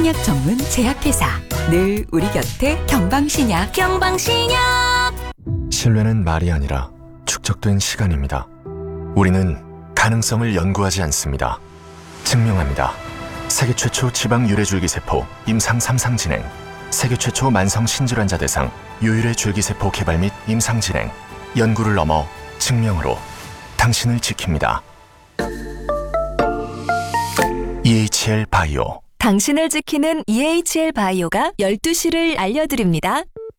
한약 전문 제약회사. 늘 우리 곁에 경방신약. 경방신약. 신뢰는 말이 아니라 축적된 시간입니다. 우리는 가능성을 연구하지 않습니다. 증명합니다. 세계 최초 지방 유래줄기세포 임상 3상 진행, 세계 최초 만성 신질환자 대상 유일의 줄기세포 개발 및 임상 진행, 연구를 넘어 증명으로 당신을 지킵니다. EHL 바이오. 당신을 지키는 EHL 바이오가 12시를 알려드립니다.